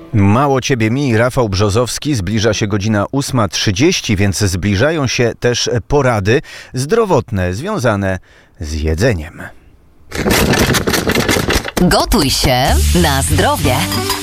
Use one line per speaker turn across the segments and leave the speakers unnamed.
Mało ciebie mi, Rafał Brzozowski, zbliża się godzina 8:30, więc zbliżają się też porady zdrowotne związane z jedzeniem.
Gotuj się na zdrowie.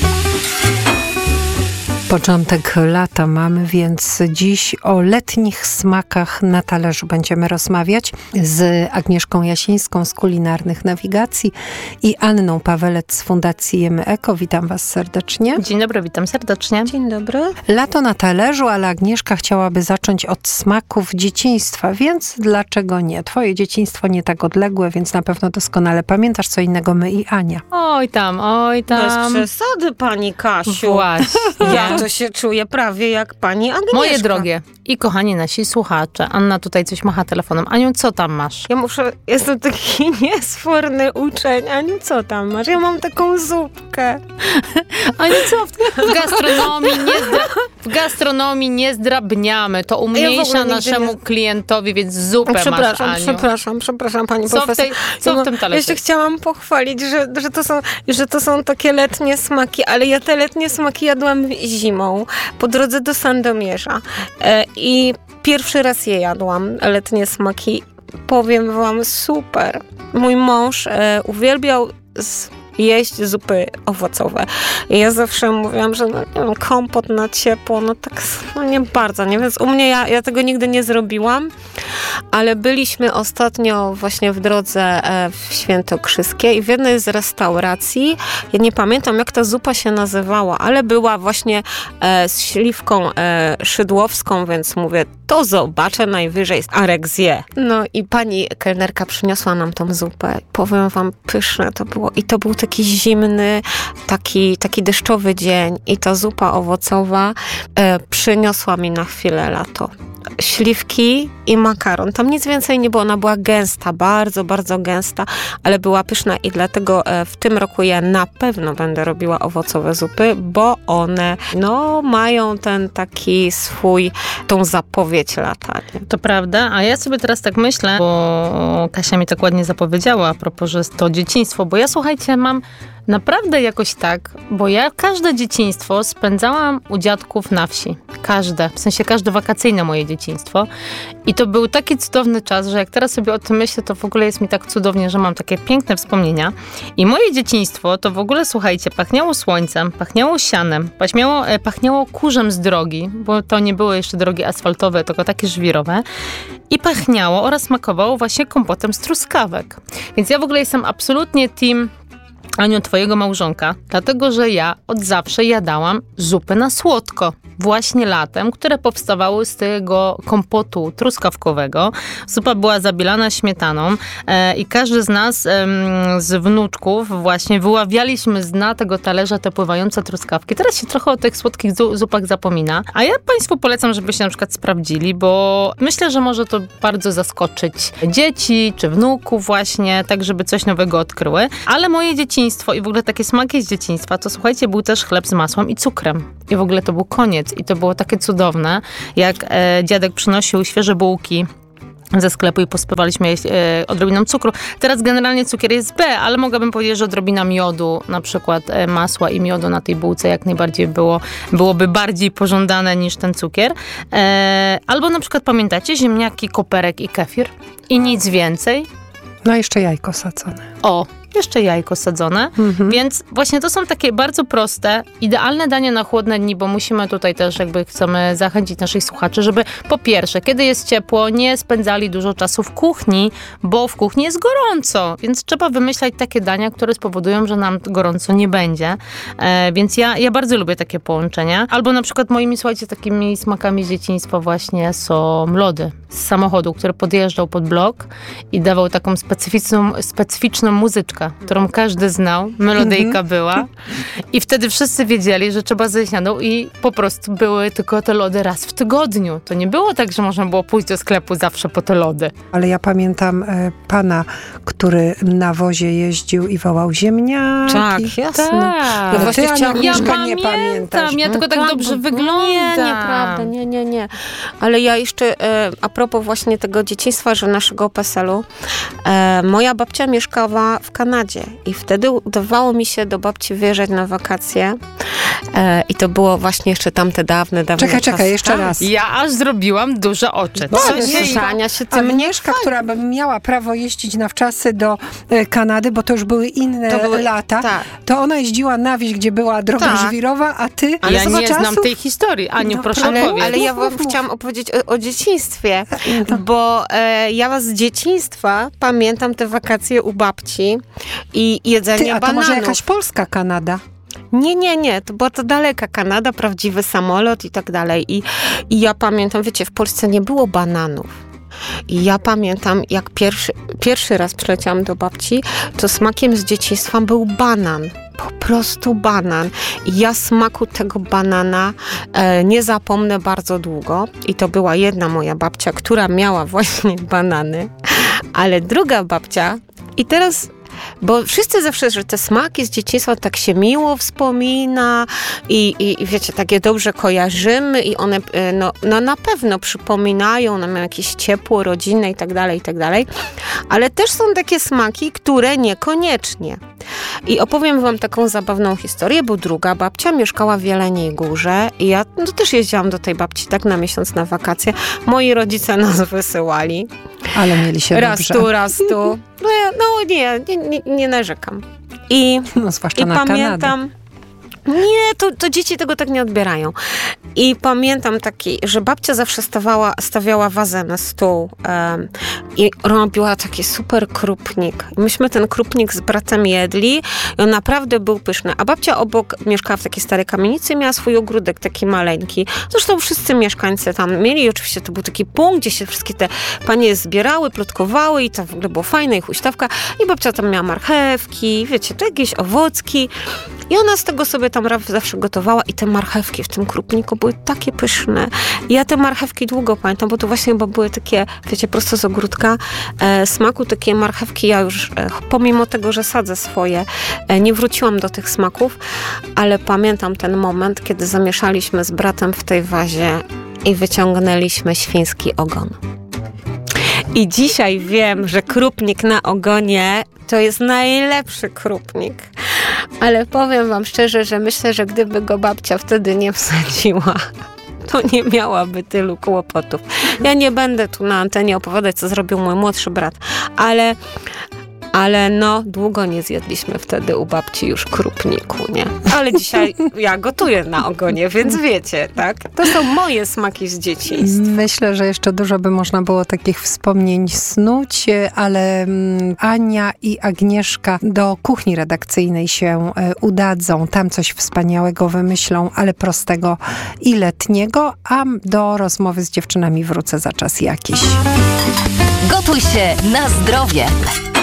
Początek lata mamy, więc dziś o letnich smakach na talerzu będziemy rozmawiać z Agnieszką Jasińską z Kulinarnych Nawigacji i Anną Pawelec z Fundacji Jemy Eko. Witam was serdecznie.
Dzień dobry, witam serdecznie.
Dzień dobry. Lato na talerzu, ale Agnieszka chciałaby zacząć od smaków dzieciństwa, więc dlaczego nie? Twoje dzieciństwo nie tak odległe, więc na pewno doskonale pamiętasz, co innego my i Ania.
Oj tam.
Bez przesady, pani Kasiu.
Właśnie.
Ja to się czuję prawie jak pani Agnieszka.
Moje drogie i kochani nasi słuchacze, Anna tutaj coś macha telefonem. Aniu, co tam masz?
Jestem taki niesforny uczeń. Aniu, co tam masz? Ja mam taką zupkę.
Aniu, co? W gastronomii nie zdrabniamy. To umniejsza naszemu klientowi, więc zupę masz, Aniu.
Przepraszam, pani profesor.
Co w tym talerzu?
Jeszcze chciałam pochwalić, że to są takie letnie smaki, ale ja te letnie smaki jadłam zimą po drodze do Sandomierza. I pierwszy raz je jadłam, letnie smaki. Powiem wam, super. Mój mąż uwielbiał jeść zupy owocowe. I ja zawsze mówiłam, że kompot na ciepło, nie bardzo, nie? Więc u mnie ja tego nigdy nie zrobiłam, ale byliśmy ostatnio właśnie w drodze w Świętokrzyskie i w jednej z restauracji, ja nie pamiętam jak ta zupa się nazywała, ale była właśnie z śliwką szydłowską, więc mówię, to zobaczę, najwyżej Arek zje. No i pani kelnerka przyniosła nam tą zupę. Powiem wam, pyszne to było. I to był taki zimny, taki deszczowy dzień i ta zupa owocowa przyniosła mi na chwilę lato. Śliwki i makaron. Tam nic więcej nie było. Ona była gęsta, bardzo, bardzo gęsta, ale była pyszna i dlatego w tym roku ja na pewno będę robiła owocowe zupy, bo one mają ten taki tą zapowiedź lata. Nie?
To prawda, a ja sobie teraz tak myślę, bo Kasia mi tak ładnie zapowiedziała a propos, że to dzieciństwo, bo ja słuchajcie, mam naprawdę jakoś tak, bo ja każde dzieciństwo spędzałam u dziadków na wsi. Każde wakacyjne moje dzieciństwo. I to był taki cudowny czas, że jak teraz sobie o tym myślę, to w ogóle jest mi tak cudownie, że mam takie piękne wspomnienia. I moje dzieciństwo to w ogóle, słuchajcie, pachniało słońcem, pachniało sianem, pachniało kurzem z drogi, bo to nie były jeszcze drogi asfaltowe, tylko takie żwirowe. I pachniało oraz smakowało właśnie kompotem z truskawek. Więc ja w ogóle jestem absolutnie team Aniu, twojego małżonka, dlatego, że ja od zawsze jadałam zupy na słodko. Właśnie latem, które powstawały z tego kompotu truskawkowego. Zupa była zabielana śmietaną i każdy z nas, z wnuczków, właśnie wyławialiśmy z dna tego talerza te pływające truskawki. Teraz się trochę o tych słodkich zupach zapomina. A ja państwu polecam, żebyście na przykład sprawdzili, bo myślę, że może to bardzo zaskoczyć dzieci czy wnuków właśnie, tak żeby coś nowego odkryły. Ale moje dzieciństwo i w ogóle takie smaki z dzieciństwa, to słuchajcie, był też chleb z masłem i cukrem. I w ogóle to był koniec. I to było takie cudowne, jak dziadek przynosił świeże bułki ze sklepu i posypywaliśmy je odrobiną cukru. Teraz generalnie cukier jest B, ale mogłabym powiedzieć, że odrobina miodu, na przykład masła i miodu na tej bułce jak najbardziej byłoby bardziej pożądane niż ten cukier. Albo na przykład pamiętacie ziemniaki, koperek i kefir? I nic więcej.
No jeszcze jajko sadzone.
Jeszcze jajko sadzone, więc właśnie to są takie bardzo proste, idealne dania na chłodne dni, bo musimy tutaj też chcemy zachęcić naszych słuchaczy, żeby po pierwsze, kiedy jest ciepło, nie spędzali dużo czasu w kuchni, bo w kuchni jest gorąco, więc trzeba wymyślać takie dania, które spowodują, że nam gorąco nie będzie, więc ja bardzo lubię takie połączenia. Albo na przykład moimi, słuchajcie, takimi smakami z dzieciństwa właśnie są lody z samochodu, który podjeżdżał pod blok i dawał taką specyficzną muzyczkę, którą każdy znał, melodyjka była i wtedy wszyscy wiedzieli, że trzeba zejść na dół i po prostu były tylko te lody raz w tygodniu. To nie było tak, że można było pójść do sklepu zawsze po te lody.
Ale ja pamiętam pana, który na wozie jeździł i wołał ziemniaki.
Tak, jasne.
Tak.
No właśnie
nie pamiętasz. Ja tylko tak dobrze wygląda.
Nie, nieprawda, nie. Ale ja jeszcze a propos właśnie tego dzieciństwa, że naszego PESEL-u, moja babcia mieszkała w Kanadzie i wtedy udawało mi się do babci wyjeżdżać na wakacje I to było właśnie jeszcze tamte dawne
Czekaj,
czasy.
jeszcze raz.
Ja aż zrobiłam duże oczy.
Bo
Co
nie,
się...
Ania się tym
Agnieszka, która by miała prawo jeździć na wczasy do Kanady, bo to już były inne lata,
tak.
to ona jeździła na wieś, gdzie była droga
Tak.
żwirowa, a ty
Ale ja
za
nie
czasów...
znam tej historii. Aniu,
No,
proszę
Ale,
opowiedz.
ale ja wam
Mów.
chciałam opowiedzieć o dzieciństwie, bo ja z dzieciństwa pamiętam te wakacje u babci i jedzenie
Ty, a to
bananów.
może jakaś polska Kanada?
Nie, to była to daleka Kanada, prawdziwy samolot i tak dalej. I ja pamiętam, wiecie, w Polsce nie było bananów. I ja pamiętam, jak pierwszy raz przyleciałam do babci, to smakiem z dzieciństwa był banan. Po prostu banan. I ja smaku tego banana nie zapomnę bardzo długo. I to była jedna moja babcia, która miała właśnie banany. Ale druga babcia, i teraz... Bo wszyscy zawsze, że te smaki z dzieciństwa tak się miło wspomina i wiecie, takie dobrze kojarzymy i one no na pewno przypominają nam jakieś ciepło, rodzinne i tak dalej, ale też są takie smaki, które niekoniecznie. I opowiem wam taką zabawną historię, bo druga babcia mieszkała w Jeleniej Górze i ja też jeździłam do tej babci tak na miesiąc na wakacje. Moi rodzice nas wysyłali.
Ale mieli się
Raz
dobrze.
tu. Nie narzekam. I
Zwłaszcza na
pamiętam...
Kanadę.
Nie, to dzieci tego tak nie odbierają. I pamiętam że babcia zawsze stawiała wazę na stół i robiła taki super krupnik. Myśmy ten krupnik z bratem jedli i on naprawdę był pyszny. A babcia obok mieszkała w takiej starej kamienicy i miała swój ogródek taki maleńki. Zresztą wszyscy mieszkańcy tam mieli i oczywiście to był taki punkt, gdzie się wszystkie te panie zbierały, plotkowały i to w ogóle było fajne i huśtawka. I babcia tam miała marchewki, wiecie, to jakieś owocki. I ona z tego sobie tam zawsze gotowała i te marchewki w tym krupniku były takie pyszne. I ja te marchewki długo pamiętam, bo to właśnie chyba były takie, wiecie, prosto z ogródka smaku. Takie marchewki ja już, pomimo tego, że sadzę swoje, nie wróciłam do tych smaków, ale pamiętam ten moment, kiedy zamieszaliśmy z bratem w tej wazie i wyciągnęliśmy świński ogon. I dzisiaj wiem, że krupnik na ogonie to jest najlepszy krupnik. Ale powiem wam szczerze, że myślę, że gdyby go babcia wtedy nie wsadziła, to nie miałaby tylu kłopotów. Ja nie będę tu na antenie opowiadać, co zrobił mój młodszy brat, ale no, długo nie zjedliśmy wtedy u babci już krupniku, nie? Ale dzisiaj ja gotuję na ogonie, więc wiecie, tak? To są moje smaki z dzieciństwa.
Myślę, że jeszcze dużo by można było takich wspomnień snuć, ale Ania i Agnieszka do kuchni redakcyjnej się udadzą. Tam coś wspaniałego wymyślą, ale prostego i letniego, a do rozmowy z dziewczynami wrócę za czas jakiś.
Gotuj się na zdrowie.